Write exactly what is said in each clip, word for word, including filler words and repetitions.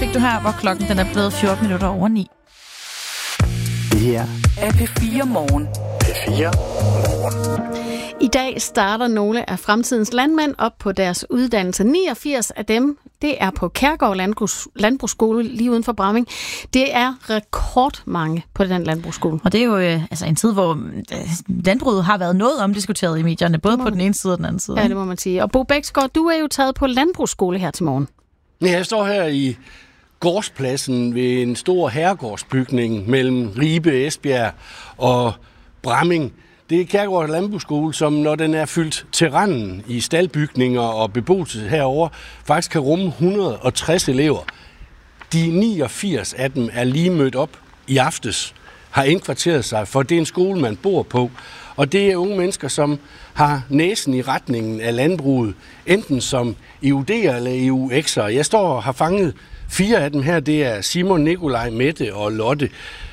fik du her, hvor klokken den er blevet fjorten minutter over ni. Det her er P fire Morgen. P fire Morgen. I dag starter nogle af fremtidens landmænd op på deres uddannelse. niogfirs af dem, det er på Kærgård Landbrugs, Landbrugsskole lige uden for Bramming. Det er rekordmange på den landbrugsskole. Og det er jo øh, altså en tid, hvor øh, landbruget har været noget omdiskuteret i medierne, både på den ene side og den anden side. Ja, det må man sige. Og Bo Bæksgaard, du er jo taget på landbrugsskole her til morgen. Ja, jeg står her i gårdspladsen ved en stor herregårdsbygning mellem Ribe, Esbjerg og Bramming. Det er Kærgård Landbrugsskole, som når den er fyldt til randen i staldbygninger og beboelse herover, faktisk kan rumme et hundrede og tres elever. De niogfirs af dem er lige mødt op i aftes, har indkvarteret sig, for det er en skole, man bor på. Og det er unge mennesker, som har næsen i retningen af landbruget, enten som E U D'er eller E U X'er. Jeg står og har fanget fire af dem her. Det er Simon, Nikolaj, Mette og Lotte.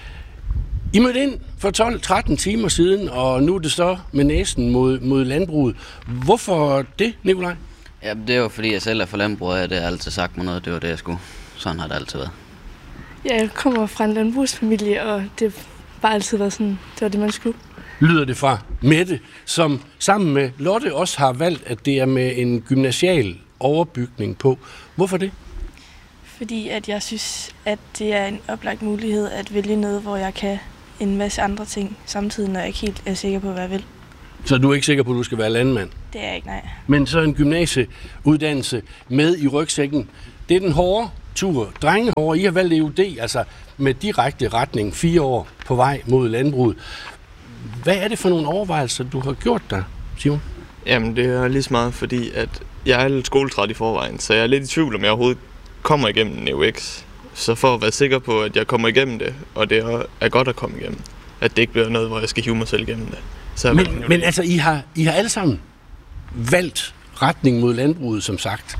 I mødte ind for tolv tretten timer siden, og nu er det så med næsen mod, mod landbruget. Hvorfor det, Nikolaj? Ja, det er jo fordi, jeg selv er for landbruget, og det har altid sagt mig noget, det var det, jeg skulle. Sådan har det altid været. Ja, jeg kommer fra en landbrugsfamilie, og det har bare altid været sådan, det var det, man skulle. Lyder det fra Mette, som sammen med Lotte også har valgt, at det er med en gymnasial overbygning på. Hvorfor det? Fordi at jeg synes, at det er en oplagt mulighed at vælge noget, hvor jeg kan en masse andre ting samtidig, når jeg ikke helt er sikker på, hvad jeg vil. Så du er ikke sikker på, at du skal være landmand? Det er jeg ikke, nej. Men så en gymnasieuddannelse med i rygsækken. Det er den hårde tur. Drenge hårde. I har valgt E U D, altså med direkte retning, fire år på vej mod landbruget. Hvad er det for nogle overvejelser, du har gjort der, Simon? Jamen, det er lige så meget, fordi at jeg er lidt skoletræt i forvejen, så jeg er lidt i tvivl, om jeg overhovedet kommer igennem en E U X. Så for at være sikker på, at jeg kommer igennem det, og det er godt at komme igennem, at det ikke bliver noget, hvor jeg skal hive mig selv igennem det. Så men men altså, I har, I har alle sammen valgt retning mod landbruget, som sagt.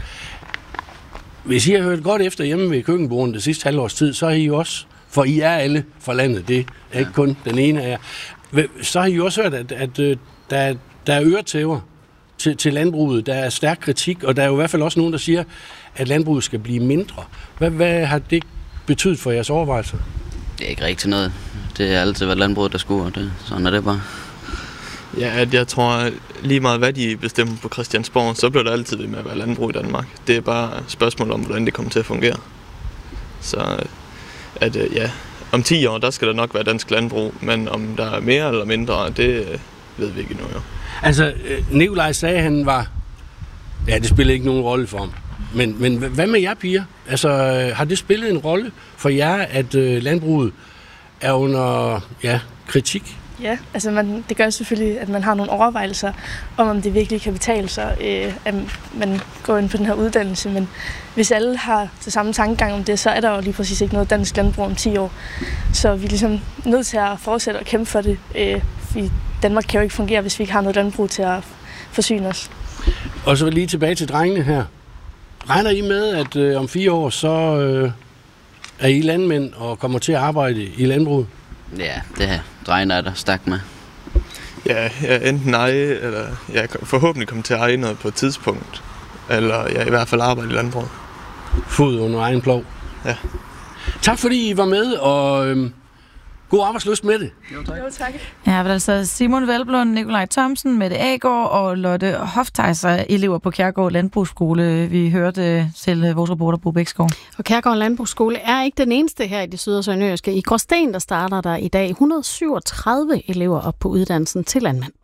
Hvis I har hørt godt efter hjemme ved køkkenbordet det sidste halvårs tid, så har I også, for I er alle fra landet, det er ikke kun den ene af jer, så har I også hørt, at, at, at der, der er øretæver til, til landbruget, der er stærk kritik, og der er jo i hvert fald også nogen, der siger, at landbruget skal blive mindre. Hvad, hvad har det betydet for jeres overvejelser? Det er ikke rigtig noget. Det har altid været landbruget, der skulle, og det, sådan er det bare. Ja, at jeg tror lige meget, hvad de bestemmer på Christiansborg, så bliver der altid ved med at være landbrug i Danmark. Det er bare et spørgsmål om, hvordan det kommer til at fungere. Så at ja, om ti år, der skal der nok være dansk landbrug, men om der er mere eller mindre, det ved vi ikke endnu. Jo. Altså, Nikolaj sagde, at han var... Ja, det spiller ikke nogen rolle for ham. Men, men hvad med jer, piger? Altså, har det spillet en rolle for jer, at øh, landbruget er under ja, kritik? Ja, altså man, det gør selvfølgelig, at man har nogle overvejelser om, om det virkelig kan betale sig, øh, at man går ind på den her uddannelse. Men hvis alle har til samme tankegang om det, så er der jo lige præcis ikke noget dansk landbrug om ti år. Så vi er ligesom nødt til at fortsætte og kæmpe for det. Øh, fordi Danmark kan jo ikke fungere, hvis vi ikke har noget landbrug til at forsyne os. Og så lige tilbage til drengene her. Regner I med, at øh, om fire år, så øh, er I landmænd og kommer til at arbejde i landbruget? Ja, det her drengene er der stærkt med. Ja, jeg enten eje, eller jeg forhåbentlig kommer til at eje noget på et tidspunkt. Eller jeg i hvert fald arbejde i landbruget. Fod under egen plov. Ja. Tak fordi I var med, og øh, god arbejdslyst med det. Jo, tak. Jo, tak. Ja, men altså Simon Velblom, Nikolaj Thomsen, Mette Aagaard og Lotte Hoftejser, elever på Kærgård Landbrugsskole. Vi hørte til vores reporter Bo Bæksgaard. Og Kærgård Landbrugsskole er ikke den eneste her i det syd- og sønderjyske. I Gråsten, der starter der i dag et hundrede og syvogtredive elever op på uddannelsen til landmand.